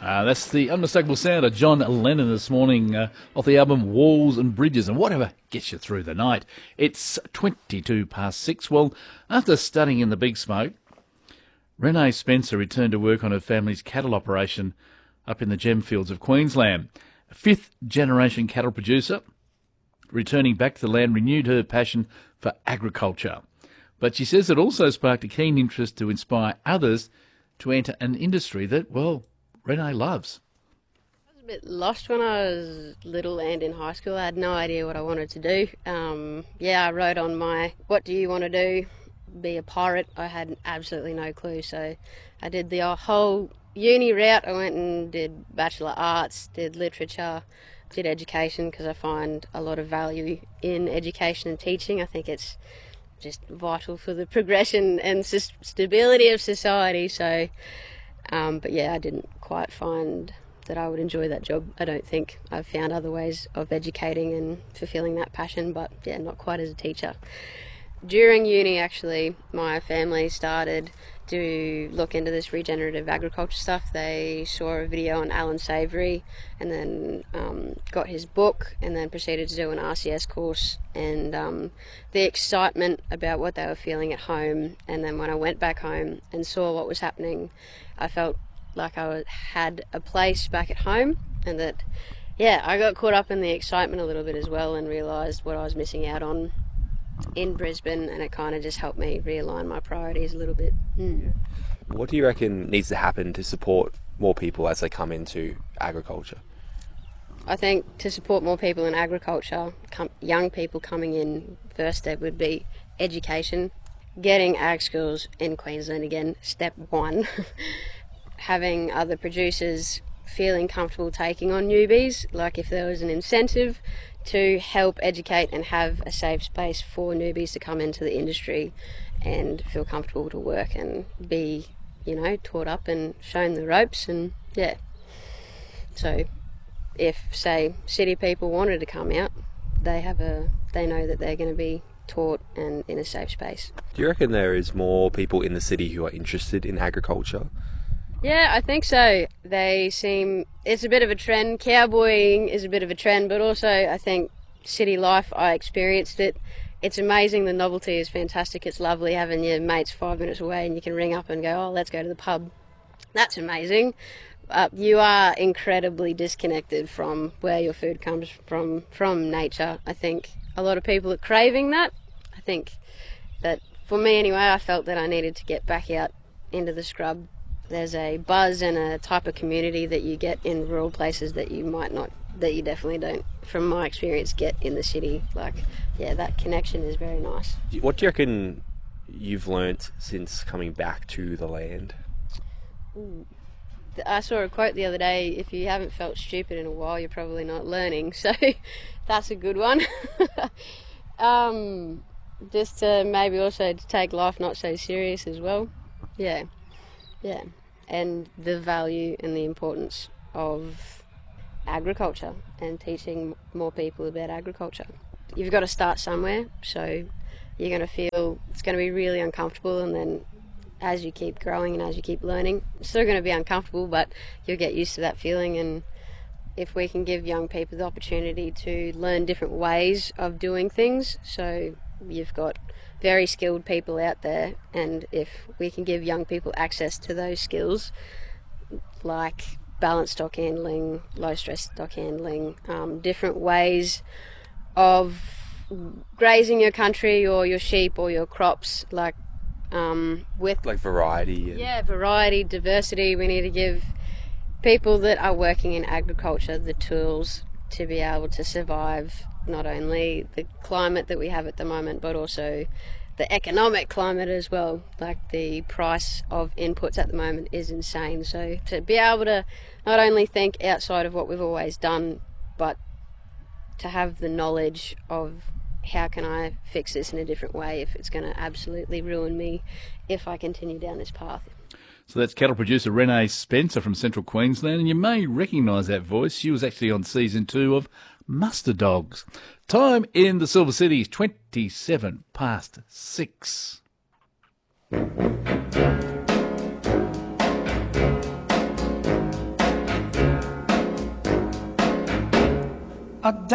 That's the unmistakable sound of John Lennon this morning off the album Walls and Bridges, and whatever gets you through the night. It's 6:22. Well, after studying in the big smoke, Renee Spencer returned to work on her family's cattle operation up in the Gemfields of Queensland. A fifth-generation cattle producer, returning back to the land renewed her passion for agriculture. But she says it also sparked a keen interest to inspire others to enter an industry that, well, Renee loves. I was a bit lost when I was little and in high school. I had no idea what I wanted to do. I wrote on my, what do you want to do? Be a pirate. I had absolutely no clue. So I did the whole uni route. I went and did Bachelor Arts, did literature, did education because I find a lot of value in education and teaching. I think it's just vital for the progression and stability of society. So but yeah, I didn't quite find that I would enjoy that job. I don't think I've found other ways of educating and fulfilling that passion, but yeah, not quite as a teacher. During uni, actually, my family started to look into this regenerative agriculture stuff. They saw a video on Alan Savory and then got his book and then proceeded to do an RCS course, and the excitement about what they were feeling at home, and then when I went back home and saw what was happening, I felt like I had a place back at home, and that, yeah, I got caught up in the excitement a little bit as well and realised what I was missing out on in Brisbane, and it kind of just helped me realign my priorities a little bit. What do you reckon needs to happen to support more people as they come into agriculture? I think to support more people in agriculture, young people coming in, first step would be education. Getting ag schools in Queensland again, step one. Having other producers feeling comfortable taking on newbies, like if there was an incentive to help educate and have a safe space for newbies to come into the industry and feel comfortable to work and be, taught up and shown the ropes. And yeah, so if, say, city people wanted to come out, they know that they're going to be taught and in a safe space. Do you reckon there is more people in the city who are interested in agriculture? Yeah, I think so. It's a bit of a trend. Cowboying is a bit of a trend, but also I think city life, I experienced it. It's amazing. The novelty is fantastic. It's lovely having your mates 5 minutes away and you can ring up and go, oh, let's go to the pub. That's amazing. You are incredibly disconnected from where your food comes from nature. I think a lot of people are craving that. I think that, for me anyway, I felt that I needed to get back out into the scrub. There's a buzz and a type of community that you get in rural places that you definitely don't, from my experience, get in the city. That connection is very nice. What do you reckon you've learnt since coming back to the land? I saw a quote the other day, if you haven't felt stupid in a while, you're probably not learning. So that's a good one. Just to maybe also to take life not so serious as well. Yeah. And the value and the importance of agriculture and teaching more people about agriculture. You've got to start somewhere, so you're going to feel it's going to be really uncomfortable, and then as you keep growing and as you keep learning, it's still going to be uncomfortable, but you'll get used to that feeling. And if we can give young people the opportunity to learn different ways of doing things, so you've got very skilled people out there, and if we can give young people access to those skills like balanced stock handling, low stress stock handling, different ways of grazing your country or your sheep or your crops, with variety. Variety, diversity. We need to give people that are working in agriculture the tools to be able to survive not only the climate that we have at the moment, but also the economic climate as well. Like, the price of inputs at the moment is insane. So to be able to not only think outside of what we've always done, but to have the knowledge of how can I fix this in a different way if it's going to absolutely ruin me if I continue down this path. So that's cattle producer Renee Spencer from Central Queensland, and you may recognise that voice. She was actually on season 2 of Muster Dogs. Time in the Silver City is 6:27. a